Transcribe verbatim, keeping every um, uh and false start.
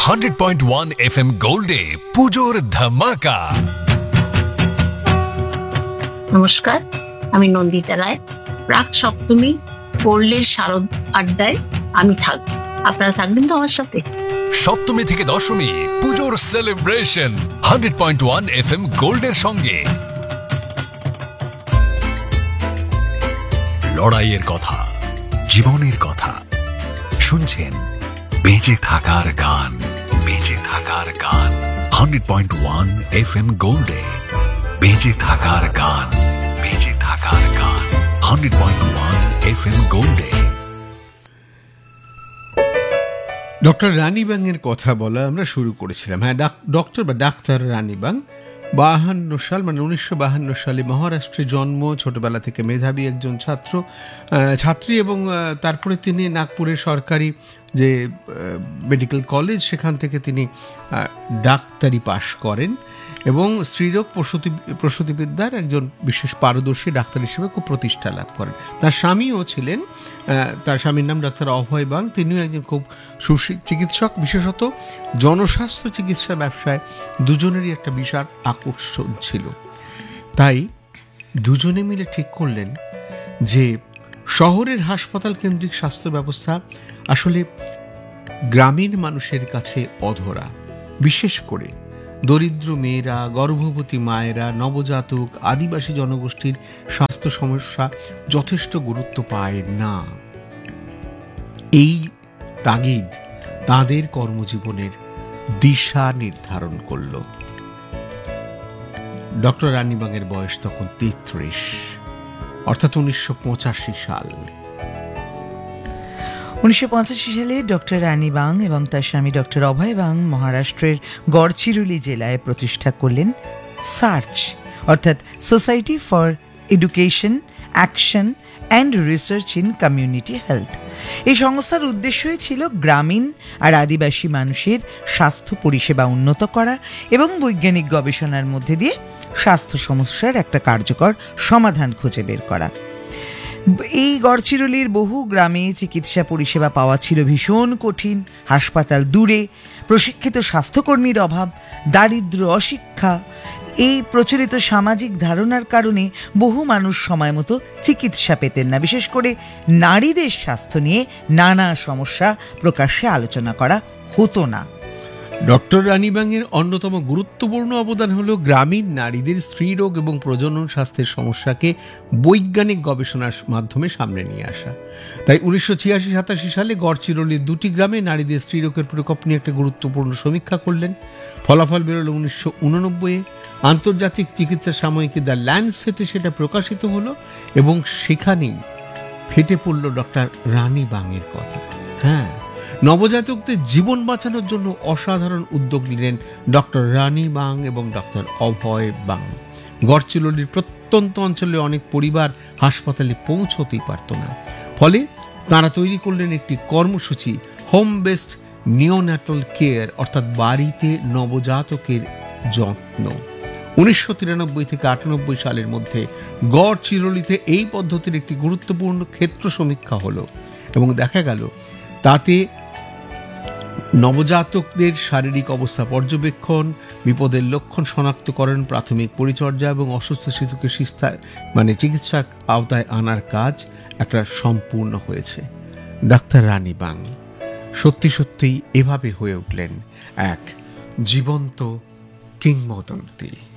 Hundred point one F M গোল্ডে পুজোর ধামাকা। নমস্কার, আমি নন্দিতা রায়। প্রাক সপ্তমী পড়লের শারদ আড্ডায় আমি থাকবো, আপনারা থাকবেন তো আমার সাথে? সপ্তমী থেকে দশমী পুজোর celebration hundred point one F M গোল্ডের সঙ্গে। লড়াইয়ের কথা, জীবনের কথা শুনছেন। বেঁচে থাকার গান, বেঁচে থাকার গান hundred point one F M গোল্ডে। বেঁচে থাকার গান, বেঁচে থাকার গান hundred point one F M গোল্ডে। Doctor রানী বাংয়ের কথা বলা আমরা শুরু করেছিলাম। হ্যাঁ, ডক্টর বা ডাক্তার রানী বাং বাহান্ন সাল মানে উনিশশো বাহান্ন সালে মহারাষ্ট্রে জন্ম। ছোটবেলা থেকে মেধাবী একজন ছাত্র ছাত্রী এবং তারপরে তিনি নাগপুরের সরকারি যে মেডিকেল কলেজ সেখান থেকে তিনি ডাক্তারি পাশ করেন এবং স্ত্রীরোগ প্রসূতি প্রসূতিবিদ্যার একজন বিশেষ পারদর্শী ডাক্তার হিসেবে খুব প্রতিষ্ঠা লাভ করেন। তার স্বামীও ছিলেন, তার স্বামীর নাম ডাক্তার অভয় বাং। তিনিও একজন খুব সুশী চিকিৎসক, বিশেষত জনস্বাস্থ্য চিকিৎসা ব্যবসায় দুজনেরই একটা বিশাল আকর্ষণ ছিল। তাই দুজনে মিলে ঠিক করলেন যে শহরের হাসপাতাল কেন্দ্রিক স্বাস্থ্য ব্যবস্থা আসলে গ্রামীণ মানুষের কাছে অধরা। বিশেষ করে দরিদ্র মেয়েরা, গর্ভবতী মায়েরা, নবজাতক, আদিবাসী জনগোষ্ঠীর স্বাস্থ্য সমস্যা যথেষ্ট গুরুত্ব পায় না। এই তাগিদ তাদের কর্মজীবনের দিশা নির্ধারণ করল। ডক্টর রানী বাংয়ের বয়স তখন তেত্রিশ, অর্থাৎ উনিশশো পঁচাশি সাল। উনিশশো পঁচাশি সালে ডক্টর রানী বাং এবং তার স্বামী ডক্টর অভয় বাং মহারাষ্ট্রের গড়চিরোলি জেলায় প্রতিষ্ঠা করলেন সার্চ, অর্থাৎ society for education, action and research in community health. এই সংস্থার উদ্দেশ্যই ছিল গ্রামীণ আর আদিবাসী মানুষের স্বাস্থ্য পরিষেবা উন্নত করা এবং বৈজ্ঞানিক গবেষণার মধ্যে দিয়ে স্বাস্থ্য সমস্যার একটা কার্যকর সমাধান খুঁজে বের করা। এই গড়চিরোলির বহু গ্রামে চিকিৎসা পরিষেবা পাওয়া ছিল ভীষণ কঠিন। হাসপাতাল দূরে, প্রশিক্ষিত স্বাস্থ্যকর্মীর অভাব, দারিদ্র্য, অশিক্ষা, এই প্রচলিত সামাজিক ধারণার কারণে বহু মানুষ সময় মতো চিকিৎসা পেতেন না। বিশেষ করে নারীদের স্বাস্থ্য নিয়ে নানা সমস্যা প্রকাশ্যে আলোচনা করা হতো না। ডক্টর রানী বাংয়ের অন্যতম গুরুত্বপূর্ণ অবদান হল গ্রামীণ নারীদের স্ত্রীরোগ এবং প্রজনন স্বাস্থ্যের সমস্যাকে বৈজ্ঞানিক গবেষণার মাধ্যমে সামনে নিয়ে আসা। তাই উনিশশো ছিয়াশি সাতাশি সালে গড়চিরোলির দুটি গ্রামে নারীদের স্ত্রীরোগের প্রকোপ নিয়ে একটা গুরুত্বপূর্ণ সমীক্ষা করলেন। ফলাফল বেরোলো উনিশশো উননব্বই। আন্তর্জাতিক চিকিৎসা সাময়িকী দ্য ল্যান্ডসেটে সেটা প্রকাশিত হলো এবং সেখানেই ফেটে পড়ল ডক্টর রানী বাংয়ের কথা। হ্যাঁ, নবজাতকদের জীবন বাঁচানোর জন্য অসাধারণ উদ্যোগ নিলেন ডক্টর রানী বাং এবং ডক্টর অভয় বাং। গড়চিরোলির প্রত্যন্ত অঞ্চলে অনেক পরিবার হাসপাতালে পৌঁছতেই পারত না, ফলে তারা তৈরি করলেন একটি কর্মসূচি, হোম বেসড নিওন্যাটাল কেয়ার, অর্থাৎ বাড়িতে নবজাতকের যত্ন। উনিশশো তিরানব্বই থেকে আটানব্বই সালের মধ্যে গড়চিরোলিতে এই পদ্ধতির একটি গুরুত্বপূর্ণ ক্ষেত্র সমীক্ষা হলো এবং দেখা গেল তাতে নবজাতকদের শারীরিক অবস্থা পর্যবেক্ষণ, বিপদের লক্ষণ শনাক্তকরণ, প্রাথমিক পরিচর্যা এবং অসুস্থ শিশুকে শিক্ষায় মানে চিকিৎসার আওতায় আনার কাজ একটা সম্পূর্ণ হয়েছে। ডাক্তার রানী বাং সত্যি সত্যিই এভাবে হয়ে উঠলেন এক জীবন্ত কিংবদন্তি।